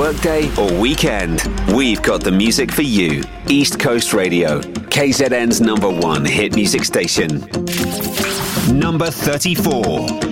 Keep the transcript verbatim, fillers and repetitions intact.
workday or weekend, we've got the music for you. East Coast Radio, K Z N's number one hit music station. Number thirty-four.